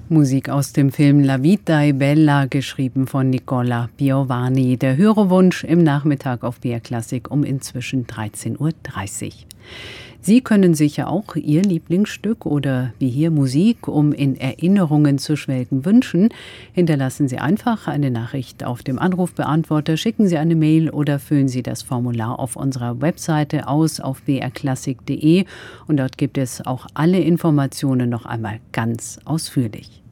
Musik aus dem Film La vita è bella, geschrieben von Nicola Piovani. Der Hörerwunsch im Nachmittag auf BR Klassik um inzwischen 13:30 Uhr. Sie können sicher auch Ihr Lieblingsstück oder wie hier Musik, um in Erinnerungen zu schwelgen, wünschen. Hinterlassen Sie einfach eine Nachricht auf dem Anrufbeantworter, schicken Sie eine Mail oder füllen Sie das Formular auf unserer Webseite aus auf brklassik.de und dort gibt es auch alle Informationen noch einmal ganz ausführlich.